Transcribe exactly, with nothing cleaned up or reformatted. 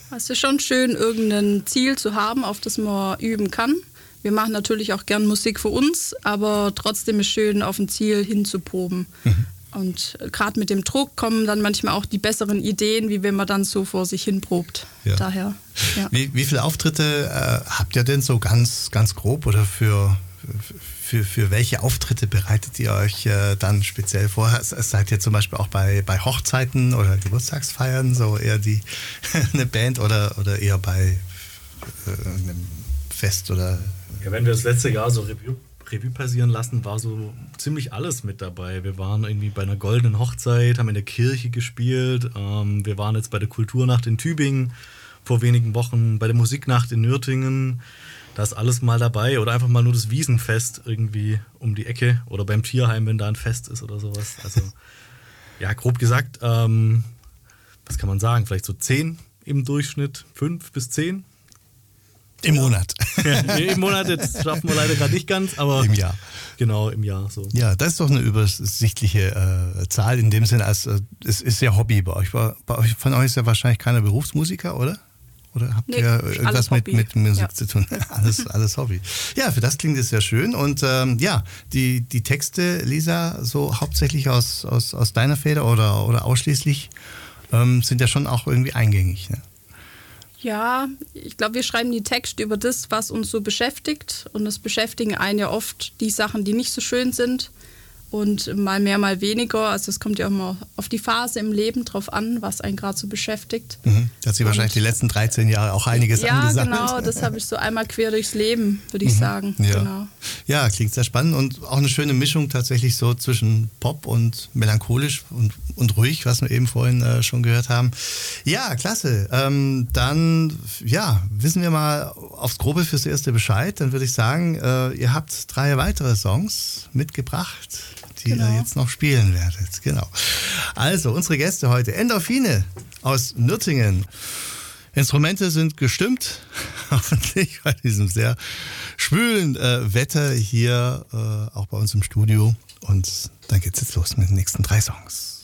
Es ist schon schön, irgendein Ziel zu haben, auf das man üben kann. Wir machen natürlich auch gern Musik für uns, aber trotzdem ist schön, auf ein Ziel hinzuproben. Mhm. Und gerade mit dem Druck kommen dann manchmal auch die besseren Ideen, wie wenn man dann so vor sich hin probt. Ja. Daher, ja. Wie, wie viele Auftritte äh, habt ihr denn so ganz, ganz grob oder für, für, für welche Auftritte bereitet ihr euch äh, dann speziell vor? Seid ihr zum Beispiel auch bei, bei Hochzeiten oder Geburtstagsfeiern so eher die eine Band oder, oder eher bei äh, einem Fest oder? Ja, wenn wir das letzte Jahr so Revue Revue passieren lassen, war so ziemlich alles mit dabei. Wir waren irgendwie bei einer goldenen Hochzeit, haben in der Kirche gespielt. Ähm, wir waren jetzt bei der Kulturnacht in Tübingen vor wenigen Wochen, bei der Musiknacht in Nürtingen. Da ist alles mal dabei. Oder einfach mal nur das Wiesenfest irgendwie um die Ecke. Oder beim Tierheim, wenn da ein Fest ist oder sowas. Also, ja, grob gesagt, ähm, was kann man sagen? Vielleicht so zehn im Durchschnitt, fünf bis zehn. Im Monat. Ja, nee, im Monat, jetzt schaffen wir leider gerade nicht ganz, aber im Jahr. Genau, im Jahr so. Ja, das ist doch eine übersichtliche äh, Zahl in dem Sinne, als äh, es ist ja Hobby bei euch. Bei, bei euch. Von euch ist ja wahrscheinlich keiner Berufsmusiker, oder? Oder habt nee, ihr irgendwas mit, mit Musik ja. zu tun? alles, alles Hobby. Ja, für das klingt es sehr schön. Und ähm, ja, die, die Texte, Lisa, so hauptsächlich aus, aus, aus deiner Feder oder, oder ausschließlich, ähm, sind ja schon auch irgendwie eingängig, ne? Ja, ich glaube, wir schreiben die Texte über das, was uns so beschäftigt. Und es beschäftigen einen ja oft die Sachen, die nicht so schön sind. Und mal mehr, mal weniger. Also es kommt ja auch mal auf die Phase im Leben drauf an, was einen gerade so beschäftigt. Mhm. Da hat sich wahrscheinlich die letzten dreizehn Jahre auch einiges ja, angesammelt. Ja, genau. Das habe ich so einmal quer durchs Leben, würde ich mhm. sagen. Ja. Genau. Ja, klingt sehr spannend und auch eine schöne Mischung tatsächlich so zwischen Pop und melancholisch und, und ruhig, was wir eben vorhin äh, schon gehört haben. Ja, klasse. Ähm, dann ja, wissen wir mal aufs Grobe fürs Erste Bescheid. Dann würde ich sagen, äh, ihr habt drei weitere Songs mitgebracht, die genau. ihr jetzt noch spielen werdet. Genau. Also, unsere Gäste heute, Endorphine aus Nürtingen. Instrumente sind gestimmt, hoffentlich bei diesem sehr schwülen äh, Wetter hier äh, auch bei uns im Studio. Und dann geht's jetzt los mit den nächsten drei Songs.